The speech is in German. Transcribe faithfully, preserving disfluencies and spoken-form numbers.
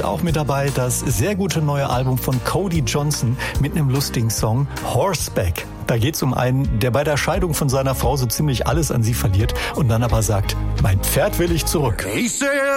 auch mit dabei das sehr gute neue Album von Cody Johnson mit einem lustigen Song Horseback. Da geht's um einen, der bei der Scheidung von seiner Frau so ziemlich alles an sie verliert und dann aber sagt, mein Pferd will ich zurück.